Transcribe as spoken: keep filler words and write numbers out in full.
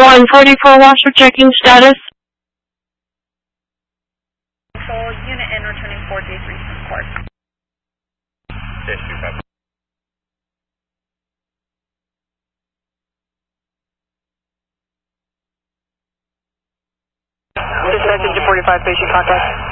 one forty-four Washer, checking status. Control unit in, returning four J three from court. J two, copy. Dispatch engine forty-five, patient contact.